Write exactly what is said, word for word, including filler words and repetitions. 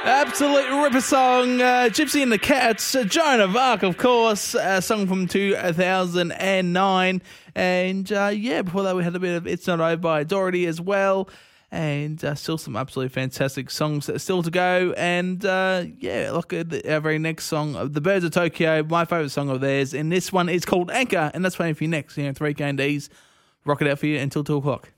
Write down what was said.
Absolute ripper song, uh, Gypsy and the Cats, uh, Joan of Arc, of course, a song from two thousand nine. And uh, yeah, before that we had a bit of It's Not Over by Doherty as well. And uh, still some absolutely fantastic songs still to go. And uh, yeah, look at the, our very next song, The Birds of Tokyo, my favourite song of theirs. And this one is called Anchor, and that's playing for you next. You know, three K and D's. Rock it out for you until two o'clock.